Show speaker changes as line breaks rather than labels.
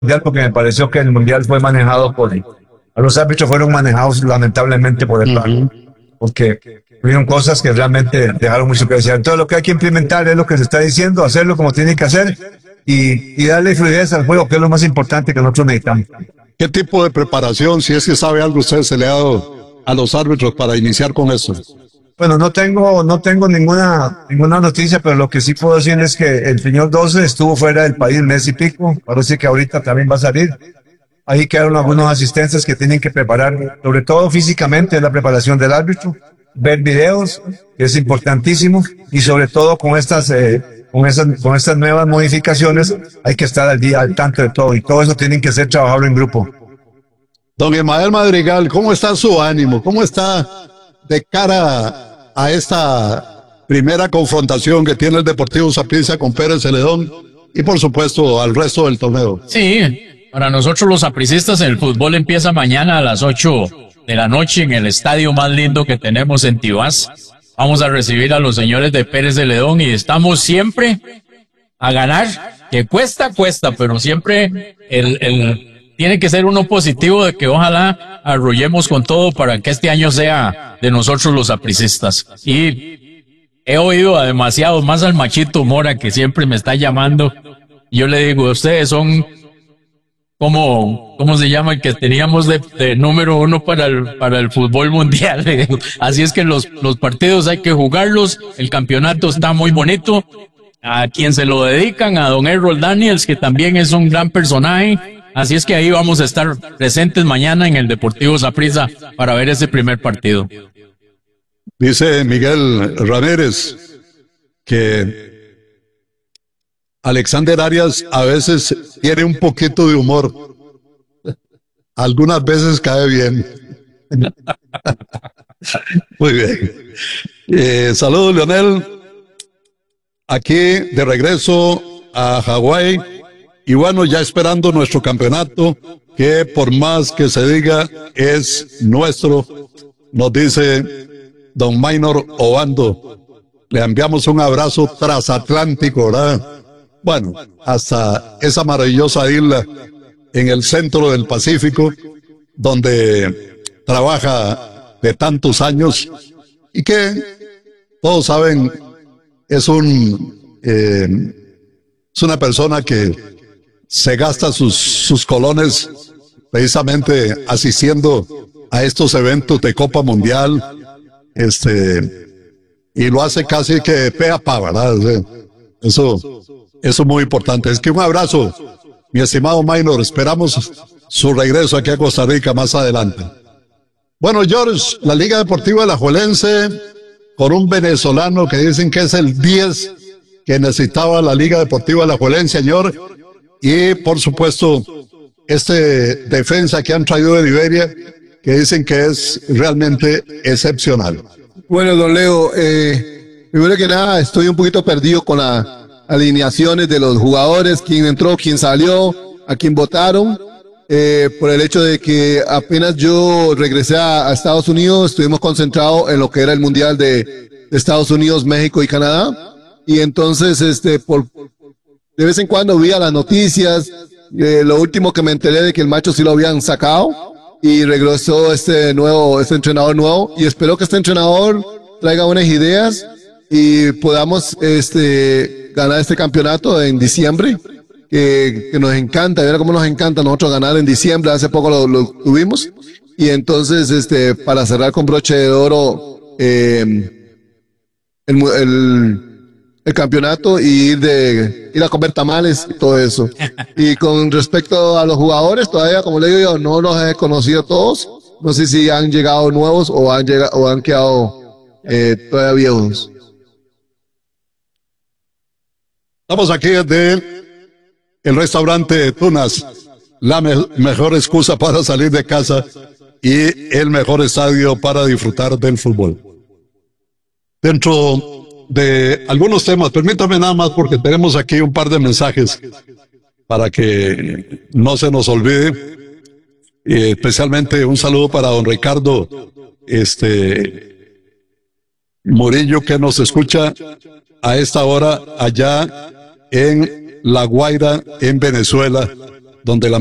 mundial porque me pareció que el mundial fue manejado a los árbitros fueron manejados lamentablemente por el VAR, porque hubieron cosas que realmente dejaron mucho que desear. Entonces lo que hay que implementar es lo que se está diciendo, hacerlo como tiene que hacer y darle fluidez al juego, que es lo más importante que nosotros necesitamos.
¿Qué tipo de preparación, si es que sabe algo usted, se le ha dado a los árbitros para iniciar con eso?
Bueno, no tengo ninguna noticia, pero lo que sí puedo decir es que el señor 12 estuvo fuera del país mes y pico, parece que ahorita también va a salir. Ahí quedaron algunos asistentes que tienen que preparar, sobre todo físicamente, la preparación del árbitro, ver videos, que es importantísimo, y sobre todo con estas nuevas modificaciones, hay que estar al tanto de todo, y todo eso tienen que ser trabajado en grupo.
Don Ismael Madrigal, ¿cómo está su ánimo? ¿Cómo está de cara a esta primera confrontación que tiene el Deportivo Saprissa con Pérez Celedón y por supuesto al resto del torneo?
Sí, para nosotros los sapricistas el fútbol empieza mañana a las 8 de la noche en el estadio más lindo que tenemos en Tibás. Vamos a recibir a los señores de Pérez Celedón y estamos siempre a ganar, que cuesta, pero siempre tiene que ser uno positivo de que ojalá arrollemos con todo para que este año sea de nosotros los sapricistas. Y he oído a demasiado más al Machito Mora que siempre me está llamando. Yo le digo, ustedes son ¿cómo se llama? El que teníamos de número 1 para el fútbol mundial. Así es que los partidos hay que jugarlos. El campeonato está muy bonito. A quien se lo dedican, a don Errol Daniels, que también es un gran personaje. Así es que ahí vamos a estar presentes mañana en el Deportivo Saprissa para ver ese primer partido.
Dice Miguel Ramírez que Alexander Arias a veces tiene un poquito de humor. Algunas veces cae bien. Muy bien. Saludos, Leonel. Aquí de regreso a Hawái. Y bueno, ya esperando nuestro campeonato, que por más que se diga, es nuestro, nos dice don Maynor Obando. Le enviamos un abrazo transatlántico, ¿verdad? Bueno, hasta esa maravillosa isla en el centro del Pacífico, donde trabaja de tantos años y que todos saben es una persona que se gasta sus colones precisamente asistiendo a estos eventos de Copa Mundial, y lo hace casi que pe a pa, ¿verdad? Eso es muy importante. Es que un abrazo, mi estimado Maynor. Esperamos su regreso aquí a Costa Rica más adelante. Bueno, George, la Liga Deportiva Alajuelense, con un venezolano que dicen que es el 10 que necesitaba la Liga Deportiva Alajuelense, señor. Y, por supuesto, defensa que han traído de Liberia, que dicen que es realmente excepcional.
Bueno, don Leo, primero que nada, estoy un poquito perdido con las alineaciones de los jugadores, quién entró, quién salió, a quién votaron, por el hecho de que apenas yo regresé a Estados Unidos, estuvimos concentrados en lo que era el Mundial de Estados Unidos, México y Canadá, y entonces, de vez en cuando veía las noticias, lo último que me enteré de que el Macho sí lo habían sacado, y regresó este entrenador nuevo, y espero que este entrenador traiga buenas ideas, y podamos ganar este campeonato en diciembre, que nos encanta, ver cómo nos encanta a nosotros ganar en diciembre. Hace poco lo tuvimos, y entonces para cerrar con broche de oro el campeonato y ir a comer tamales y todo eso. Y con respecto a los jugadores, todavía, como le digo yo, no los he conocido todos. No sé si han llegado nuevos o han quedado todavía viejos.
Estamos aquí desde el restaurante Tunas, la mejor excusa para salir de casa y el mejor estadio para disfrutar del fútbol. Dentro de algunos temas, permítame nada más porque tenemos aquí un par de mensajes para que no se nos olvide, especialmente un saludo para don Ricardo Murillo, que nos escucha a esta hora allá en La Guaira, en Venezuela. donde la